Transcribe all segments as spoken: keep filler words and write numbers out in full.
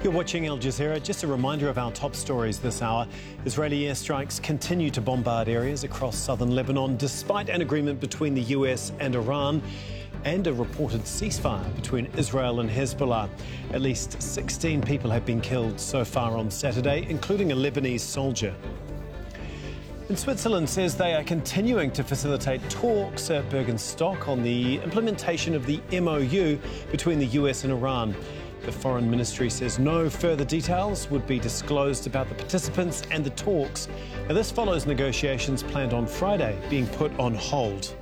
You're watching Al Jazeera. Just a reminder of our top stories this hour. Israeli airstrikes continue to bombard areas across southern Lebanon despite an agreement between the U S and Iran and a reported ceasefire between Israel and Hezbollah. At least sixteen people have been killed so far on Saturday, including a Lebanese soldier. And Switzerland says they are continuing to facilitate talks at Bergenstock on the implementation of the M O U between the U S and Iran. The Foreign Ministry says no further details would be disclosed about the participants and the talks. Now, this follows negotiations planned on Friday being put on hold.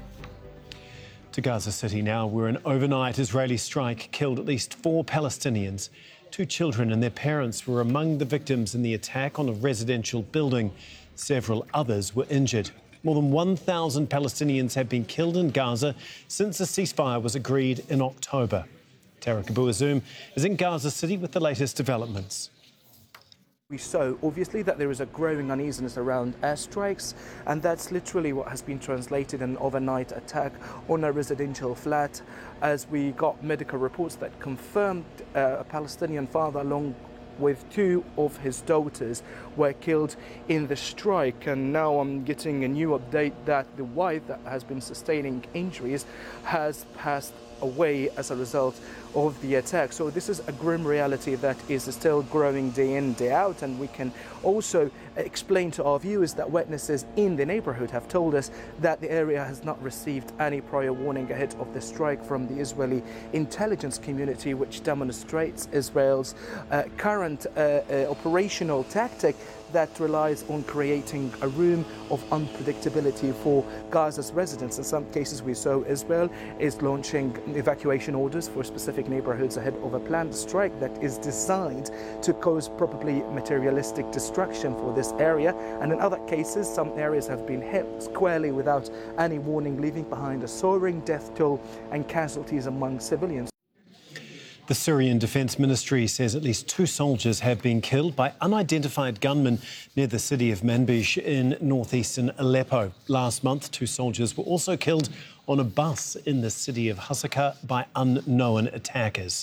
To Gaza City now, where an overnight Israeli strike killed at least four Palestinians. Two children and their parents were among the victims in the attack on a residential building. Several others were injured. More than one thousand Palestinians have been killed in Gaza since a ceasefire was agreed in October. Tara Kabu-Azum is in Gaza City with the latest developments. We saw, obviously, that there is a growing uneasiness around airstrikes, and that's literally what has been translated in an overnight attack on a residential flat, as we got medical reports that confirmed uh, a Palestinian father along with two of his daughters were killed in the strike. And now I'm getting a new update that the wife that has been sustaining injuries has passed away as a result of the attack. So this is a grim reality that is still growing day in, day out. And we can also explain to our viewers that witnesses in the neighborhood have told us that the area has not received any prior warning ahead of the strike from the Israeli intelligence community, which demonstrates Israel's uh, current uh, uh, operational tactic that relies on creating a room of unpredictability for Gaza's residents. In some cases, we saw Israel is launching evacuation orders for specific neighborhoods ahead of a planned strike that is designed to cause probably materialistic destruction for this area. And in other cases, some areas have been hit squarely without any warning, leaving behind a soaring death toll and casualties among civilians. The Syrian Defence Ministry says at least two soldiers have been killed by unidentified gunmen near the city of Manbij in northeastern Aleppo. Last month, two soldiers were also killed on a bus in the city of Hasaka by unknown attackers.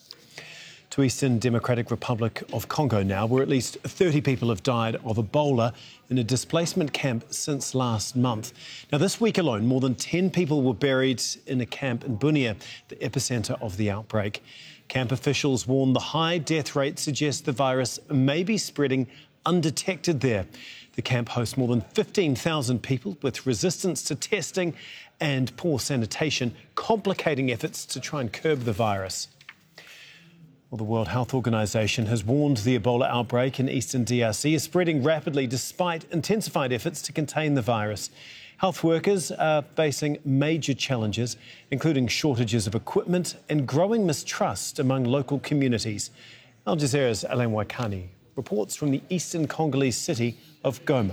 To Eastern Democratic Republic of Congo now, where at least thirty people have died of Ebola in a displacement camp since last month. Now, this week alone, more than ten people were buried in a camp in Bunia, the epicentre of the outbreak. Camp officials warn the high death rate suggests the virus may be spreading undetected there. The camp hosts more than fifteen thousand people, with resistance to testing and poor sanitation complicating efforts to try and curb the virus. Well, the World Health Organization has warned the Ebola outbreak in eastern D R C is spreading rapidly despite intensified efforts to contain the virus. Health workers are facing major challenges, including shortages of equipment and growing mistrust among local communities. Al Jazeera's Alain Waikani reports from the eastern Congolese city of Goma.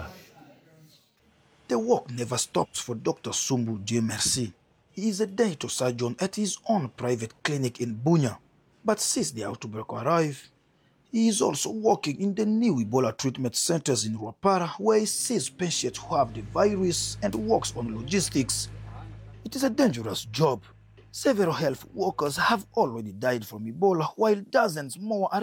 The work never stops for Doctor Sumbu Dieu Merci. He is a dental surgeon at his own private clinic in Bunia. But since the outbreak arrived, he is also working in the new Ebola treatment centers in Rwapara, where he sees patients who have the virus and works on logistics. It is a dangerous job. Several health workers have already died from Ebola, while dozens more are